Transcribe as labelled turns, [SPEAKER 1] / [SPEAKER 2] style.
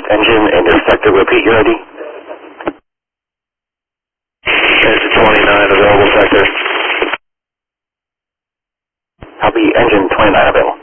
[SPEAKER 1] engine and your sector. Repeat, you're ready.
[SPEAKER 2] Engine 29 available sector.
[SPEAKER 1] Copy, engine 29 available.